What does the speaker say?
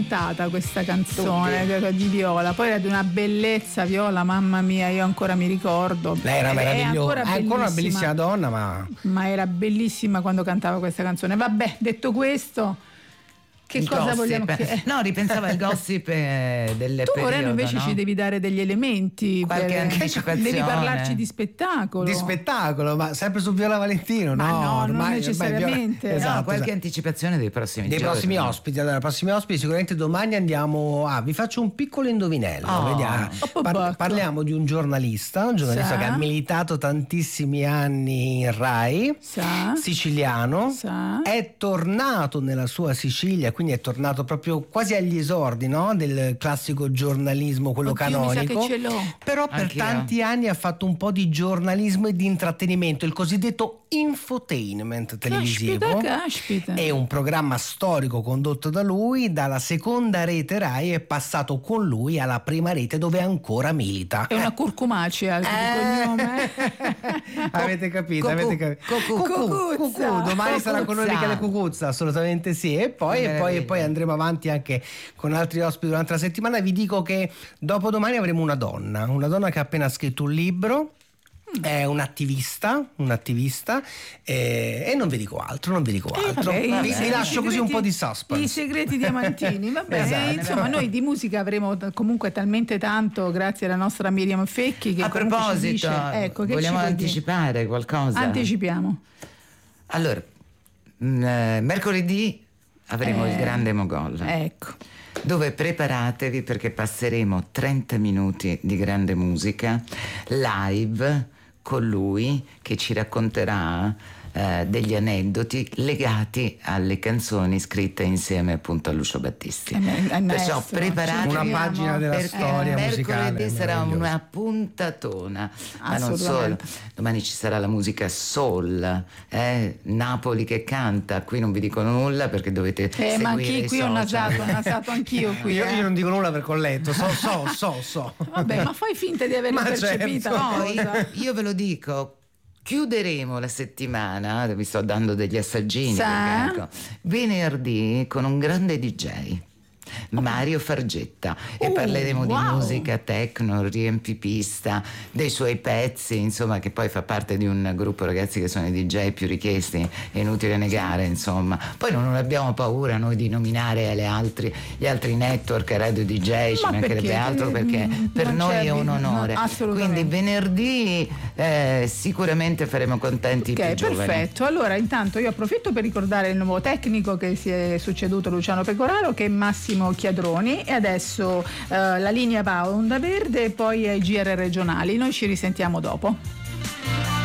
cantata questa canzone di Viola, poi era di una bellezza. Viola, mamma mia, io ancora mi ricordo. Lei era meravigliosa, è ancora una bellissima donna, ma era bellissima quando cantava questa canzone. Vabbè, detto questo, che il cosa gossip. vogliamo chiedere? No, ripensava al gossip del tu, periodo. Moreno, invece no? Ci devi dare degli elementi. Qualche anticipazione. Devi parlarci di spettacolo. Di spettacolo, ma sempre su Viola Valentino? Ma no, ormai, non necessariamente. Viola... Esatto, qualche anticipazione dei prossimi giorni. Prossimi ospiti. Allora, prossimi ospiti sicuramente domani andiamo vi faccio un piccolo indovinello. Vediamo. Parliamo di un giornalista che ha militato tantissimi anni in Rai, siciliano, è tornato nella sua Sicilia, quindi è tornato proprio quasi agli esordi, no? Del classico giornalismo, quello canonico. Mi sa che ce l'ho. Però per tanti anni ha fatto un po' di giornalismo e di intrattenimento, il cosiddetto infotainment televisivo. Caspita. È un programma storico condotto da lui, dalla seconda rete Rai è passato con lui alla prima rete dove ancora milita. È una curcumacea il cognome. Avete capito? Cucù. Domani sarà con noi Michele Cucuzza, assolutamente sì. E poi andremo avanti anche con altri ospiti durante la settimana. Vi dico che dopodomani avremo una donna che ha appena scritto un libro. È un attivista e non vi dico altro. Vi lascio così un po' di suspense. I segreti diamantini, vabbè. Esatto. Insomma, noi di musica avremo comunque talmente tanto grazie alla nostra Miriam Fecchi che a proposito ci dice, che vogliamo anticipare qualcosa? Anticipiamo. Allora, mercoledì avremo il grande Mogol. Ecco. Dove preparatevi perché passeremo 30 minuti di grande musica live con lui che ci racconterà degli aneddoti legati alle canzoni scritte insieme appunto a Lucio Battisti. Perciò preparatevi una pagina della storia musicale. Mercoledì sarà una puntatona, ma non solo. Domani ci sarà la musica soul, Napoli che canta. Qui non vi dico nulla perché dovete seguire ma chi i qui social. ho nasato anch'io qui. Io non dico nulla perché ho letto, so. Vabbè, ma fai finta di averla percepita. Poi io ve lo dico, chiuderemo la settimana, vi sto dando degli assaggini, perché, venerdì con un grande DJ, Mario Fargetta, e parleremo di musica techno, riempipista, dei suoi pezzi, insomma, che poi fa parte di un gruppo, ragazzi, che sono i DJ più richiesti, è inutile negare, insomma. Poi non abbiamo paura noi di nominare gli altri network, Radio DJ, ci mancherebbe altro, perché per noi è un onore. Quindi venerdì sicuramente faremo contenti i più giovani. Perfetto. Allora intanto io approfitto per ricordare il nuovo tecnico che si è succeduto Luciano Pecoraro, che è Massimo Chiadroni, e adesso la linea va a Onda Verde e poi ai GR regionali. Noi ci risentiamo dopo.